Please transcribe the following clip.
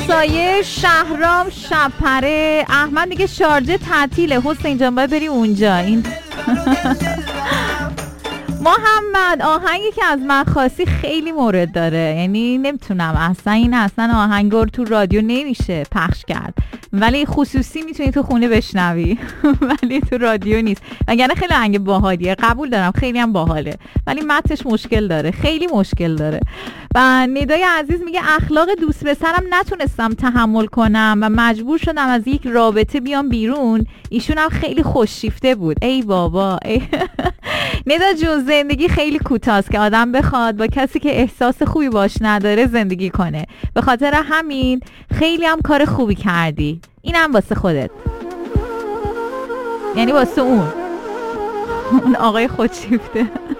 همسایه شهرام شبپره. احمد میگه شارژه تعطیله، حسین جان باید بری اونجا. این محمد آهنگی که از من خواستی خیلی مورد داره، یعنی نمیتونم اصلا آهنگ رو تو رادیو نمیشه پخش کرد، ولی خصوصی میتونی تو خونه بشنوی ولی تو رادیو نیست. وگرنه خیلی آهنگ باحالیه، قبول دارم خیلی هم باحاله، ولی متنش مشکل داره، خیلی مشکل داره. و ندای عزیز میگه اخلاق دوست پسرم نتونستم تحمل کنم و مجبور شدم از یک رابطه بیام بیرون. ایشون هم خیلی خوششیفته بود. ای بابا ای ندا جون، زندگی خیلی کوتاست که آدم بخواد با کسی که احساس خوبی باش نداره زندگی کنه. به خاطر همین خیلی هم کار خوبی کردی، اینم واسه خودت، یعنی واسه اون آقای خودشیفته.